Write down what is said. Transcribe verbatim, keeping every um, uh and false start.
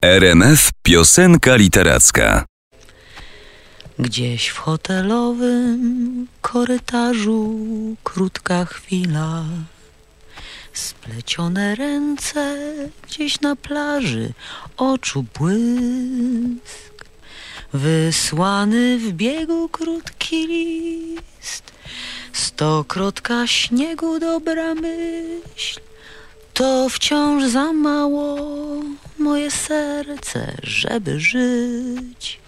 R M F Piosenka Literacka. Gdzieś w hotelowym korytarzu krótka chwila, splecione ręce gdzieś na plaży, oczu błysk, wysłany w biegu krótki list, stokrotka śniegu dobra myśl, to wciąż za mało moje serce, żeby żyć.